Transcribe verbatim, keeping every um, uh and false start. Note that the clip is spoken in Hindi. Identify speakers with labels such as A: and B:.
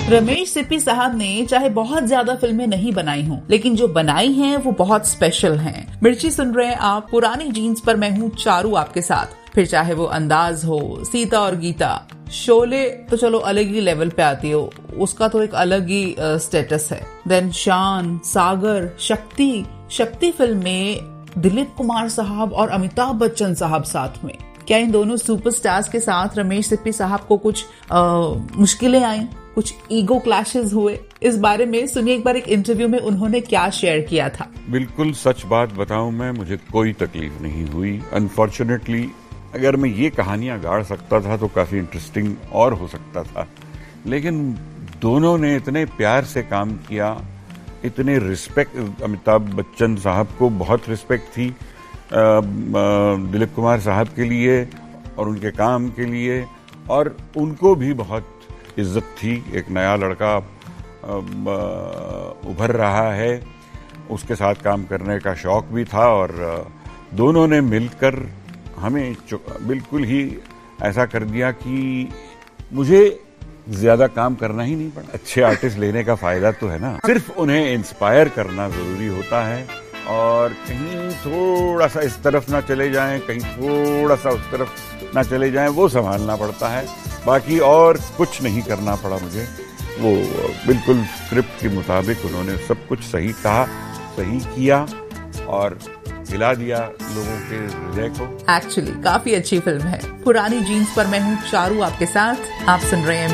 A: रमेश सिप्पी साहब ने चाहे बहुत ज्यादा फिल्में नहीं बनाई हों, लेकिन जो बनाई हैं वो बहुत स्पेशल हैं। मिर्ची सुन रहे हैं आप, पुरानी जीन्स पर मैं हूँ चारू आपके साथ। फिर चाहे वो अंदाज हो, सीता और गीता, शोले तो चलो अलग ही लेवल पे आती हो, उसका तो एक अलग ही स्टेटस है। देन शान, सागर, शक्ति शक्ति फिल्म में दिलीप कुमार साहब और अमिताभ बच्चन साहब साथ में। क्या इन दोनों सुपरस्टार्स के साथ रमेश सिप्पी साहब को कुछ मुश्किलें आई, कुछ ईगो क्लैशेस हुए? इस बारे में सुनिए एक बार एक इंटरव्यू में उन्होंने क्या शेयर किया था।
B: बिल्कुल सच बात बताऊं मैं, मुझे कोई तकलीफ नहीं हुई। अनफॉर्चुनेटली अगर मैं ये कहानियां गाड़ सकता था तो काफी इंटरेस्टिंग और हो सकता था, लेकिन दोनों ने इतने प्यार से काम किया, इतने रिस्पेक्ट। अमिताभ बच्चन साहब को बहुत रिस्पेक्ट थी दिलीप कुमार साहब के लिए और उनके काम के लिए, और उनको भी बहुत इज्जत थी। एक नया लड़का उभर रहा है, उसके साथ काम करने का शौक भी था, और दोनों ने मिलकर हमें बिल्कुल ही ऐसा कर दिया कि मुझे ज्यादा काम करना ही नहीं पड़ा। अच्छे आर्टिस्ट लेने का फायदा तो है ना, सिर्फ उन्हें इंस्पायर करना जरूरी होता है, और कहीं थोड़ा सा इस तरफ ना चले जाएं, कहीं थोड़ा सा उस तरफ ना चले जाएं, वो संभालना पड़ता है। बाकी और कुछ नहीं करना पड़ा मुझे। वो बिल्कुल स्क्रिप्ट के मुताबिक उन्होंने सब कुछ सही कहा, सही किया और हिला दिया लोगों के हृदय को।
A: एक्चुअली काफी अच्छी फिल्म है। पुरानी जीन्स पर मैं हूँ चारू आपके साथ। आप सुन रहे हैं